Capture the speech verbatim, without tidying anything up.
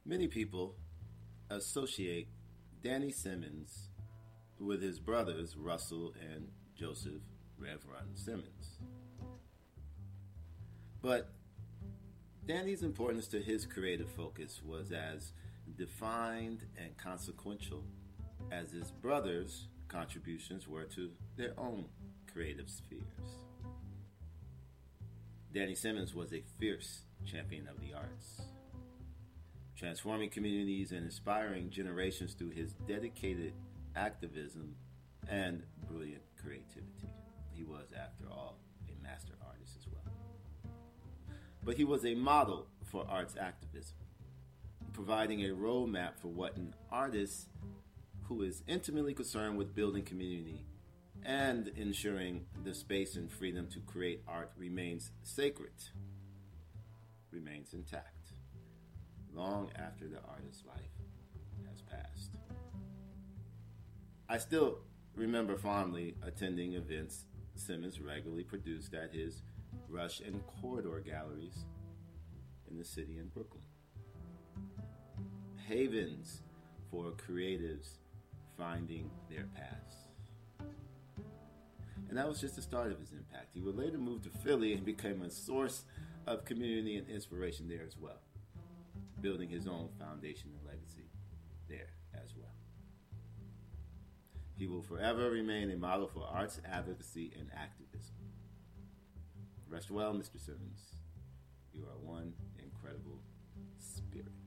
Many people associate Danny Simmons with his brothers Russell and Joseph Rev Run Simmons. But Danny's importance to his creative focus was as defined and consequential as his brothers' contributions were to their own creative spheres. Danny Simmons was a fierce champion of the arts, transforming communities and inspiring generations through his dedicated activism and brilliant creativity. He was, after all, a master artist as well. But he was a model for arts activism, providing a roadmap for what an artist who is intimately concerned with building community and ensuring the space and freedom to create art remains sacred, remains intact, long after the artist's life has passed. I still remember fondly attending events Simmons regularly produced at his Rush and Corridor galleries in the city in Brooklyn. Havens for creatives finding their paths. And that was just the start of his impact. He would later move to Philly and became a source of community and inspiration there as well, building his own foundation and legacy there as well. He will forever remain a model for arts advocacy and activism. Rest well, Mister Simmons. You are one incredible spirit.